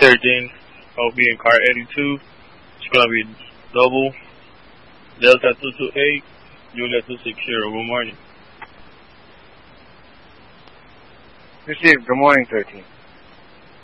13. I'll be in car 82. It's going to be double Delta 228, Julia 260. Good morning. Received. Good morning, 13.